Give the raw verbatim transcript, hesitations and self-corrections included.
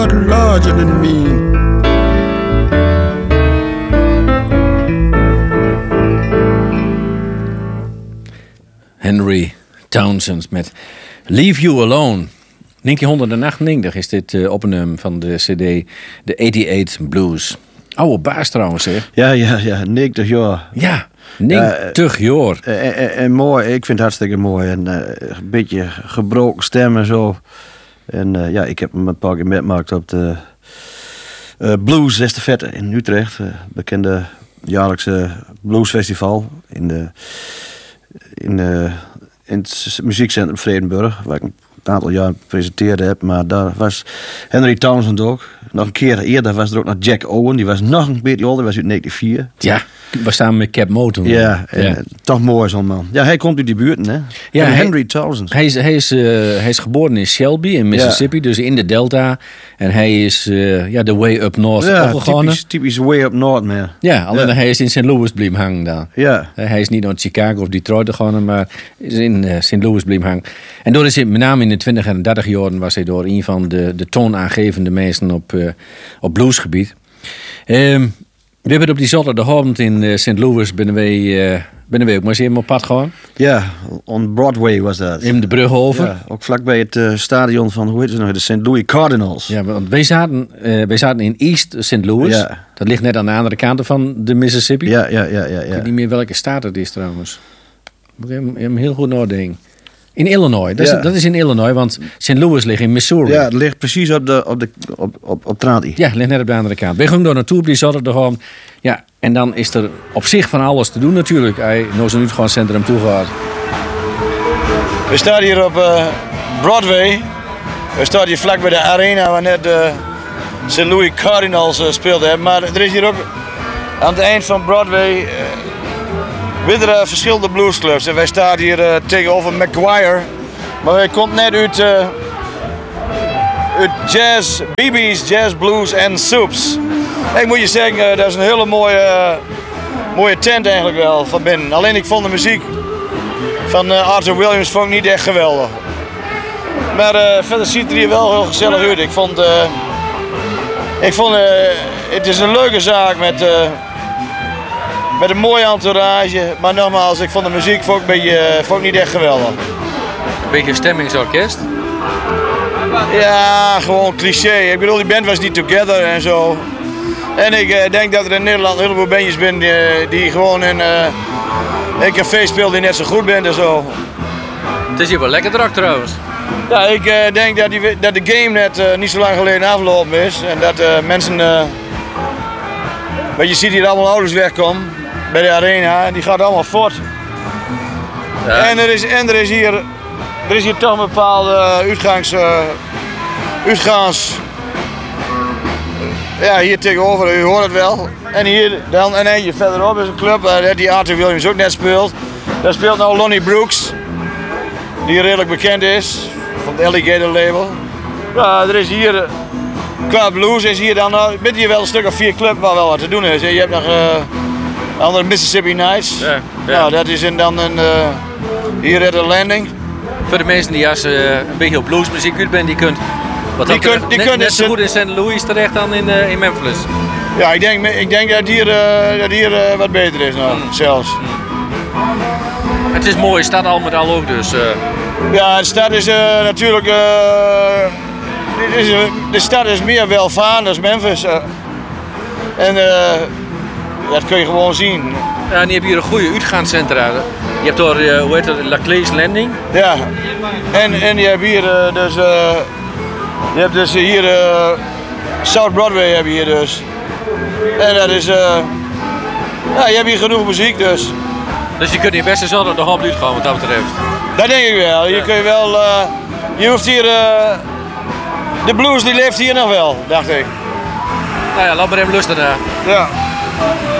larger than me. Henry Townsend met Leave You Alone. negentienhonderdnegenennegentig is dit uh, opname van de cd de eenennegentig Blues. Oude baas trouwens, hè? Ja, ja, ja, negentig jaar. Ja, negentig jaar. En, en, en mooi, ik vind het hartstikke mooi. En uh, een beetje gebroken stem en zo. En uh, ja, ik heb hem een paar keer metgemaakt op de uh, Blues Estafette in Utrecht. Uh, bekende jaarlijkse bluesfestival in de... In, uh, in het muziekcentrum Vredenburg, waar ik een aantal jaar presenteerde heb. Maar daar was Henry Townsend ook. Nog een keer eerder was er ook nog Jack Owen. Die was nog een beetje ouder, was uit negentien vier. Ja, we staan met Cap Moton. Ja, en, ja. Toch mooi zo'n man. Ja, hij komt uit die buurt, hè? Ja, hij, Henry Townsend. Hij is, hij, is, uh, hij is geboren in Shelby in Mississippi, ja. Dus in de Delta. En hij is uh, ja, de way up north ja, typisch, typisch way up north, man. Ja, alleen ja. Hij is in Saint Louis blijven hangen daar. Ja. Hij is niet naar Chicago of Detroit gegaan, maar is in uh, Saint Louis blijven hangen. En door is hij, met name in de twintig en dertig jaren was hij door een van de, de toonaangevende mensen op, uh, op bluesgebied. Um, we hebben op die zaterdagavond in uh, Saint Louis binnen wij, uh, binnen wij ook maar eens even op pad gaan. Ja, on Broadway was dat. In de brug over. Ja, ook vlakbij het uh, stadion van, hoe heet het nou, de Saint Louis Cardinals. Ja, want wij zaten, uh, wij zaten in East Saint Louis. Ja. Dat ligt net aan de andere kant van de Mississippi. Ja, ja, ja, ja, ja. Ik weet niet meer welke staat het is trouwens. Moet ik hem, hem heel goed nadenken. In Illinois, dat is, ja. dat is in Illinois, want Saint Louis ligt in Missouri. Ja, het ligt precies op de op de op op, op Tradi. Ja, het ligt net op de andere kant. We gaan door naartoe op die zaterdagavond. Ja, en dan is er op zich van alles te doen natuurlijk. Hij nou zo nu gewoon centrum toe gaat. We staan hier op uh, Broadway. We staan hier vlak bij de arena waar net de Saint Louis Cardinals uh, speelden. Maar er is hier ook aan het eind van Broadway uh, weer uh, verschillende bluesclubs. En wij staan hier uh, tegenover McGuire. Maar wij komt net uit, uh, uit jazz, B B's, jazz, blues en soups. En ik moet je zeggen, uh, dat is een hele mooie, uh, mooie tent eigenlijk wel van binnen. Alleen ik vond de muziek van uh, Arthur Williams vond ik niet echt geweldig. Maar uh, verder ziet het er hier wel heel gezellig uit. Ik vond, uh, ik vond uh, het is een leuke zaak met, uh, met een mooie entourage. Maar nogmaals, ik vond de muziek vond ik, een beetje, uh, vond ik niet echt geweldig. Een beetje stemmingsorkest? Ja, gewoon cliché. Ik bedoel, die band was niet together en zo. En ik uh, denk dat er in Nederland een heleboel bandjes zijn die, die gewoon in uh, een café speelden die net zo goed bent en zo. Het is hier wel lekker druk trouwens. Ja, ik uh, denk dat, die, dat de game net uh, niet zo lang geleden afgelopen is. En dat uh, mensen... Uh, wat je ziet hier allemaal ouders wegkomen bij de arena. Die gaat allemaal voort. Ja. En, er is, en er is hier... Er is hier toch een bepaalde uitgangs... Uh, uitgangs... Ja, hier tegenover, u hoort het wel. En hier dan en eentje verderop is een club waar die Arthur Williams ook net speelt. Daar speelt nou Lonnie Brooks, die redelijk bekend is, van het Alligator label. Ja, er is hier, qua blues is hier dan, nou, bent hier wel een stuk of vier clubs waar wel wat te doen is. Je hebt nog uh, andere Mississippi Nights. Ja, ja. Nou, dat is in dan een, uh, hier at the Landing. Voor de mensen die als uh, een beetje op bluesmuziek uit bent, die kunt... Wat die kun, die net, net zo goed in Saint Louis terecht dan in, uh, in Memphis. Ja, ik denk, ik denk dat hier, uh, dat hier uh, wat beter is nog, mm. zelfs. Mm. Het is mooi, staat al met al ook dus. Uh. Ja, de stad is uh, natuurlijk... Uh, is, de stad is meer welvarend dan Memphis. Uh. En uh, dat kun je gewoon zien. Ja, en je hebt hier een goede uitgaanscentra. Je hebt door, uh, hoe heet het, Laclais Landing. Ja, en, en je hebt hier uh, dus... Uh, Je hebt dus hier uh, South Broadway heb je hier dus. En dat is, uh, ja, je hebt hier genoeg muziek dus. Dus je kunt hier best eens wel de hand uitgaan wat dat betreft. Dat denk ik wel. Je kun je wel, uh, je hoeft hier, uh, de blues die leeft hier nog wel, dacht ik. Nou ja, laat maar even lusten daar. Ja.